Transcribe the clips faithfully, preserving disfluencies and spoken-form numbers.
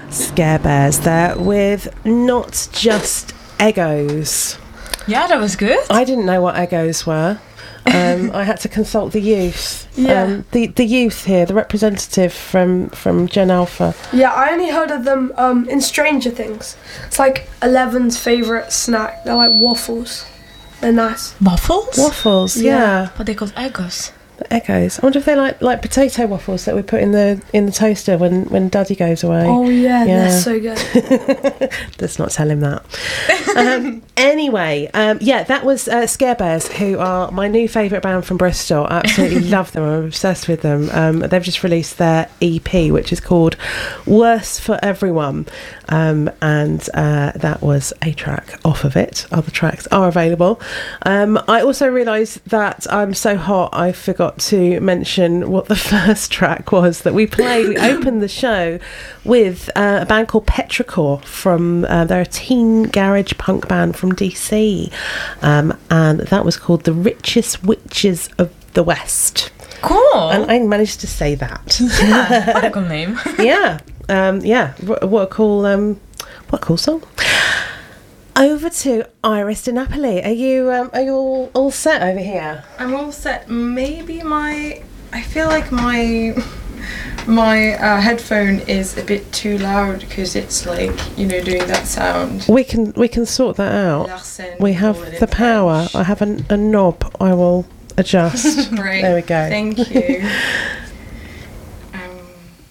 Scare Bears there with Not Just Eggos. Yeah, that was good. I didn't know what Eggos were. Um, I had to consult the youth. Yeah. Um, the the youth here, the representative from, from Gen Alpha. Yeah, I only heard of them um, in Stranger Things. It's like Eleven's favourite snack. They're like waffles. They're nice. Waffles? Waffles, Yeah. yeah. But they called Eggos. The Eggos. I wonder if they like like potato waffles that we put in the in the toaster when, when Daddy goes away. Oh yeah, Yeah. they're so good. Let's not tell him that. Um, anyway, um, yeah, that was uh, Scare Bears, who are my new favourite band from Bristol. I absolutely love them. I'm obsessed with them. Um, they've just released their E P, which is called Worse for Everyone. Um, and uh, that was a track off of it. Other tracks are available. Um, I also realised that I'm so hot, I forgot to mention what the first track was that we played. We opened the show with uh, a band called Petrichor from, uh, they're a teen garage punk band from D C. Um, and that was called The Richest Witches of the West. Cool. And I managed to say that. Yeah, what a cool name. yeah. Um, yeah, what what a cool, um, what a cool song. Over to Iris de Napoli. Are you um, are you all, all set over here? I'm all set. Maybe my, I feel like my my uh, headphone is a bit too loud because it's like, you know, doing that sound. We can we can sort that out. Larsen We have calling the it power. edge. I have an, a knob. I will adjust. Great. There we go. Thank you. um,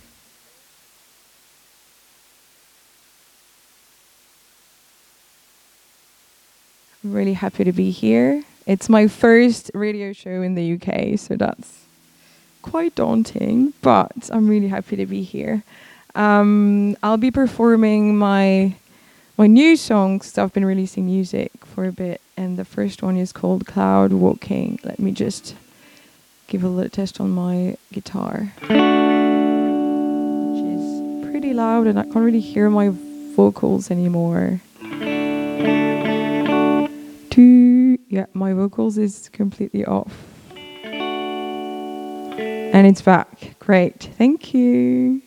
I'm really happy to be here. It's my first radio show in the U K, so that's quite daunting, but I'm really happy to be here. Um, I'll be performing my my new songs. I've been releasing music for a bit, and the first one is called Cloud Walking. Let me just give a little test on my guitar, which is pretty loud, and I can't really hear my vocals anymore. Two, yeah, my vocals is completely off. And it's back. Great. Thank you.